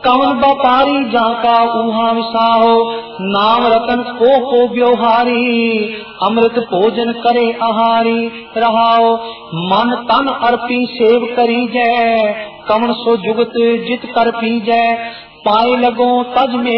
कवन व्यापारी जाका ऊहा विसाहो, नाम रतन को व्यवहारी, अमृत भोजन करे आहारी। रहाओ मन तन अर्पी सेव करी जय, कवन सो जुगत जित कर पी जय। पाए लगो तज में